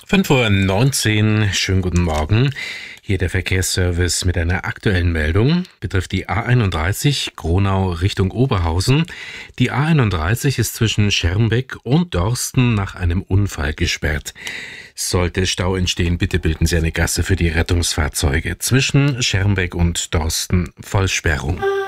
5:19 Uhr, schönen guten Morgen. Hier der Verkehrsservice mit einer aktuellen Meldung. Betrifft die A31 Gronau Richtung Oberhausen. Die A31 ist zwischen Schermbeck und Dorsten nach einem Unfall gesperrt. Sollte Stau entstehen, bitte bilden Sie eine Gasse für die Rettungsfahrzeuge. Zwischen Schermbeck und Dorsten Vollsperrung.